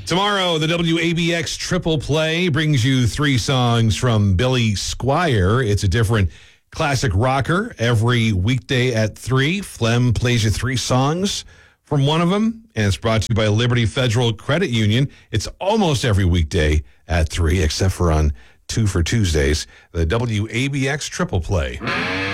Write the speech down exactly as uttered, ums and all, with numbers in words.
Tomorrow, the W A B X Triple Play brings you three songs from Billy Squier. It's a different classic rocker every weekday at three. Flem plays you three songs from one of them, and it's brought to you by Liberty Federal Credit Union. It's almost every weekday at three, except for on two for Tuesdays, the W A B X Triple Play.